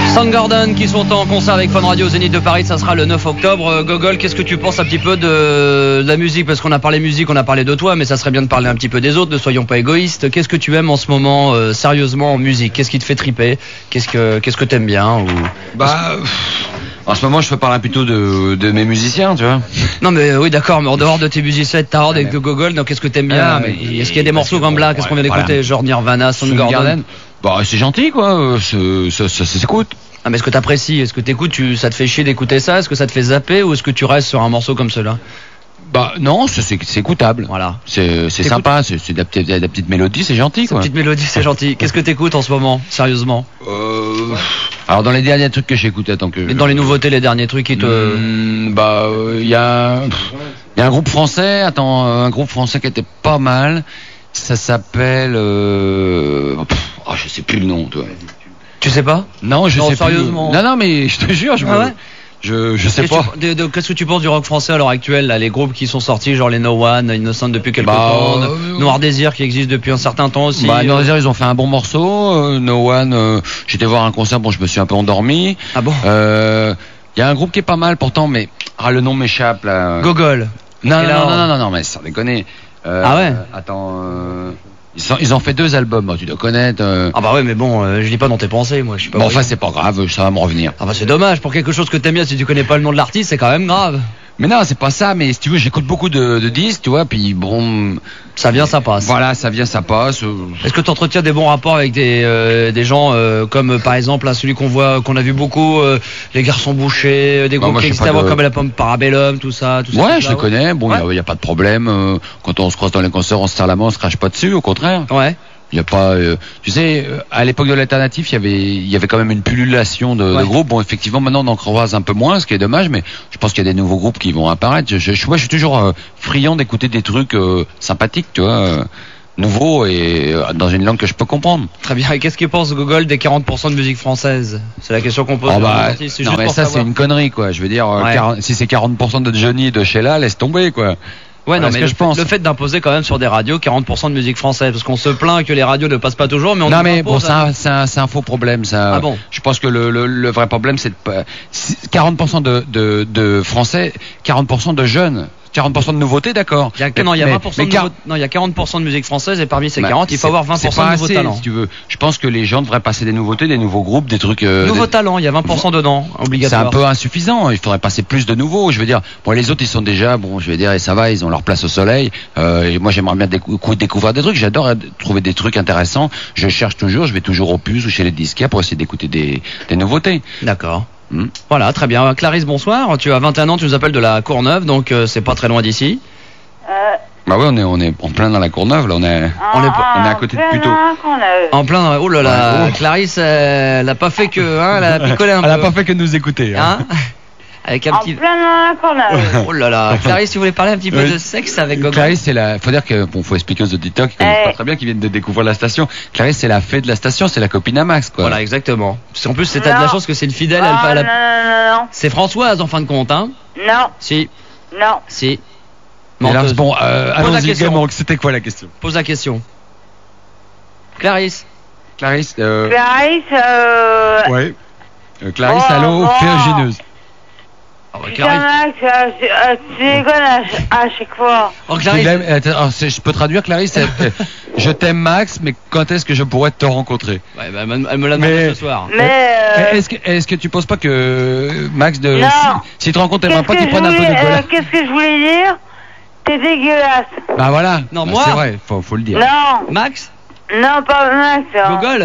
Soundgarden qui sont en concert avec Fun Radio au Zénith de Paris, ça sera le 9 octobre. Gogol, qu'est-ce que tu penses un petit peu de la musique? Parce qu'on a parlé musique, on a parlé de toi, mais ça serait bien de parler un petit peu des autres, ne soyons pas égoïstes. Qu'est-ce que tu aimes en ce moment, sérieusement, en musique? Qu'est-ce qui te fait triper? Qu'est-ce que t'aimes bien ou... En ce moment, je peux parler plutôt de mes musiciens, tu vois. Non mais oui d'accord, mais en dehors de tes musiciens et de ta horde avec de Gogol, donc qu'est-ce que t'aimes bien? Est-ce qu'il y a des morceaux comme là, qu'est-ce qu'on vient d'écouter, genre Nirvana, Soundgarden? C'est gentil quoi, ça s'écoute. Ah mais est-ce que t'apprécies? Est-ce que t'écoutes, ça te fait chier d'écouter ça? Est-ce que ça te fait zapper ou est-ce que tu restes sur un morceau comme cela? Non, c'est écoutable. Voilà. C'est sympa, c'est de la petite mélodie, c'est gentil quoi. Petite mélodie, c'est gentil. Qu'est-ce que t'écoutes en ce moment, sérieusement? Alors dans les derniers trucs que j'ai écoutés, Et dans les nouveautés, les derniers trucs qui te... il y a un groupe français, un groupe français qui était pas mal. Ça s'appelle... je sais plus le nom, toi. Tu sais pas? Non, je sais sérieusement. plus. Non, mais je te jure, je sais pas. Qu'est-ce que tu penses du rock français à l'heure actuelle, là, les groupes qui sont sortis, genre les No One, Innocent depuis quelques temps, Noir Désir qui existe depuis un certain temps aussi. Noir Désir, ils ont fait un bon morceau. No One, j'étais voir un concert, je me suis un peu endormi. Ah bon? Il y a un groupe qui est pas mal pourtant, mais le nom m'échappe là. Gogol. Non, mais sans déconner. Ah ouais? Attends. Ils ont fait 2 albums, tu dois connaître. Ah bah ouais, mais bon, je lis pas dans tes pensées, moi. Je suis pas. Enfin, c'est pas grave, ça va me revenir. Ah bah c'est dommage, pour quelque chose que t'aimes bien, si tu connais pas le nom de l'artiste, c'est quand même grave. Mais non, c'est pas ça, mais si tu veux, j'écoute beaucoup de disques, tu vois, puis bon... Ça vient, ça passe. Voilà, ça vient, ça passe. Est-ce que tu entretiens des bons rapports avec des gens comme par exemple là, celui qu'on a vu beaucoup, les Garçons Bouchés, des groupes qui existent avant comme la Pomme Parabellum, tout ça Ouais, je les connais, bon, il y a pas de problème. Quand on se croise dans les concerts, on se serre la main, on se crache pas dessus, au contraire. Ouais. Il y a pas, tu sais, à l'époque de l'alternatif, il y avait quand même une pullulation de groupes. Bon, effectivement, maintenant on en croise un peu moins, ce qui est dommage, mais je pense qu'il y a des nouveaux groupes qui vont apparaître. Je suis toujours friand d'écouter des trucs sympathiques, tu vois, nouveaux et dans une langue que je peux comprendre. Très bien. Et qu'est-ce qu'il pense Gogol des 40% de musique française? C'est la question qu'on pose. Non, mais ça c'est une connerie, quoi. Je veux dire, si c'est 40% de Johnny et de Sheila, laisse tomber, quoi. Ouais, voilà, non, mais le fait d'imposer quand même sur des radios 40% de musique française, parce qu'on se plaint que les radios ne passent pas toujours, mais on non, mais bon, c'est un faux problème, ça. Ah bon? Je pense que le vrai problème, c'est 40% de Français, 40% de jeunes. 40% de nouveautés, d'accord. Il y a 40% de musique française et parmi ces 40, il faut avoir 20% de nouveaux talents. Si tu veux. Je pense que les gens devraient passer des nouveautés, des nouveaux groupes, des trucs. Nouveaux talents, il y a 20% dedans, obligatoire. C'est un peu insuffisant. Il faudrait passer plus de nouveaux. Je veux dire, les autres, ils sont déjà, et ça va, ils ont leur place au soleil. Et moi, j'aimerais bien découvrir des trucs. J'adore trouver des trucs intéressants. Je cherche toujours, je vais toujours au puces ou chez les disquaires pour essayer d'écouter des nouveautés. D'accord. Voilà, très bien. Clarisse, bonsoir. Tu as 21 ans, tu nous appelles de la Courneuve, donc c'est pas très loin d'ici. Bah ouais, on est en plein dans la Courneuve, là, on est à côté de Puteaux. En plein, oh là là, Clarisse, elle a pas fait que, elle a picolé un peu. Elle a pas fait que nous écouter, hein. Avec un petit... En plein dans la Courneuve. Oh là là, Clarisse, tu voulais parler un petit peu de sexe avec Gogol? Clarisse, faut dire que, faut expliquer aux auditeurs qui connaissent pas très bien, qui viennent de découvrir la station. Clarisse, c'est la fée de la station, c'est la copine à Max, quoi. Voilà, exactement. Parce qu'en plus, t'as de la chance que c'est une fidèle, non. C'est Françoise, en fin de compte, hein? Non. Si. Non. Si. Bon, allons-y, donc, c'était quoi la question? Pose la question. Clarisse. Clarisse, Ouais. Clarisse, allô, fergineuse. Clarisse, tu déconnes à chaque fois. Oh, Clarisse. Je peux traduire, Clarisse. Je t'aime, Max, mais quand est-ce que je pourrais te rencontrer? Ouais, elle me l'a demandé ce soir. Mais est-ce que tu penses pas que Max s'il te rencontre, t'aimerais pas qu'il prenne un peu de cola? Qu'est-ce que je voulais dire? T'es dégueulasse. Bah voilà. Non, moi. C'est vrai, faut le dire. Non. Max? Non, pas Max. Gogol?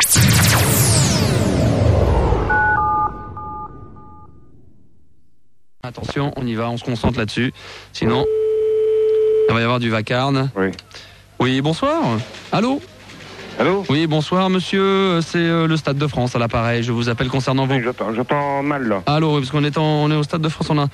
Attention, on y va, on se concentre là-dessus. Sinon, il va y avoir du vacarme. Oui. Oui, bonsoir. Allô? Allô? Oui, bonsoir, monsieur. C'est le Stade de France à l'appareil. Je vous appelle concernant vos... Oui, j'entends mal, là. Allô, oui, parce qu'on est au Stade de France. On a